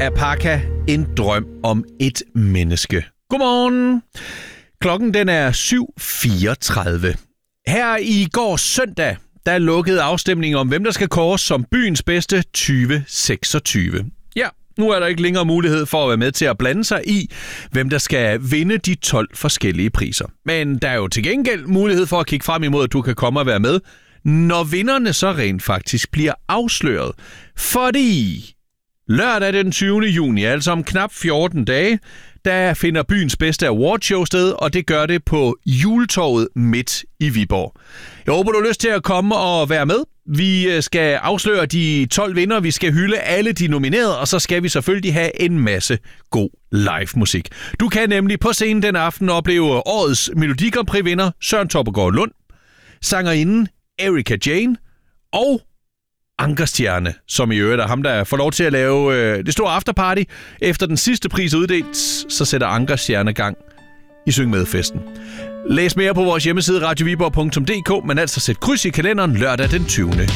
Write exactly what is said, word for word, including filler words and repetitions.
Apaka, en drøm om et menneske. Godmorgen. Klokken den er syv fireogtredive. Her i går søndag, der lukkede afstemningen om, hvem der skal kåres som byens bedste tyve seksogtyve. Ja, nu er der ikke længere mulighed for at være med til at blande sig i, hvem der skal vinde de tolv forskellige priser. Men der er jo til gengæld mulighed for at kigge frem imod, at du kan komme og være med, når vinderne så rent faktisk bliver afsløret. Fordi lørdag den tyvende juni, altså om knap fjorten dage, der finder byens bedste awardshow sted, og det gør det på Juletorvet midt i Viborg. Jeg håber, du har lyst til at komme og være med. Vi skal afsløre de tolv vinder, vi skal hylde alle de nominerede, og så skal vi selvfølgelig have en masse god live musik. Du kan nemlig på scenen den aften opleve årets Melodi Grand Prix vinder Søren Toppegaard Lund, sangerinden Erika Jane og Ankerstjerne, som i øvrigt er ham, der får lov til at lave øh, det store afterparty. Efter den sidste pris er uddelt, så sætter Ankerstjerne gang i Syng Med-festen. Læs mere på vores hjemmeside radio viborg punktum d k, men altså sæt kryds i kalenderen lørdag den tyvende